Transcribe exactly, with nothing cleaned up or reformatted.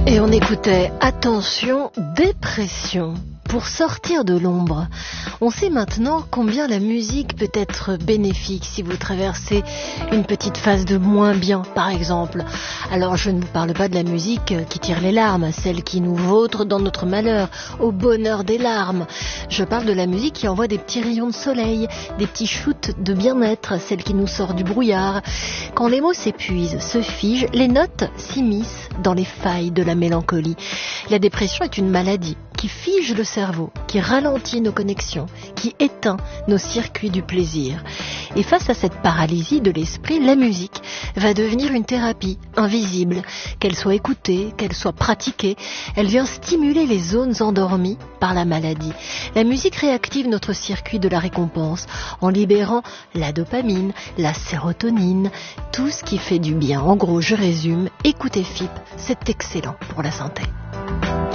Et on écoutait Attention, dépression. Pour sortir de l'ombre, on sait maintenant combien la musique peut être bénéfique si vous traversez une petite phase de moins bien, par exemple. Alors je ne vous parle pas de la musique qui tire les larmes, celle qui nous vautre dans notre malheur, au bonheur des larmes. Je parle de la musique qui envoie des petits rayons de soleil, des petits shoots de bien-être, celle qui nous sort du brouillard. Quand les mots s'épuisent, se figent, les notes s'immiscent dans les failles de la mélancolie. La dépression est une maladie qui fige le cerveau, qui ralentit nos connexions, qui éteint nos circuits du plaisir. Et face à cette paralysie de l'esprit, la musique va devenir une thérapie invisible. Qu'elle soit écoutée, qu'elle soit pratiquée, elle vient stimuler les zones endormies par la maladie. La musique réactive notre circuit de la récompense en libérant la dopamine, la sérotonine, tout ce qui fait du bien. En gros, je résume, écoutez F I P, c'est excellent pour la santé.